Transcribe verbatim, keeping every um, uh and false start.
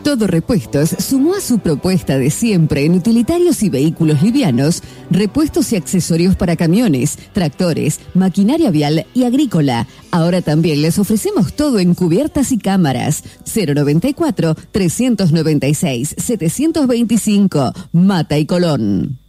Todo Repuestos sumó a su propuesta de siempre en utilitarios y vehículos livianos, repuestos y accesorios para camiones, tractores, maquinaria vial y agrícola. Ahora también les ofrecemos todo en cubiertas y cámaras. cero noventa y cuatro, trescientos noventa y seis, setecientos veinticinco, Mata y Colón.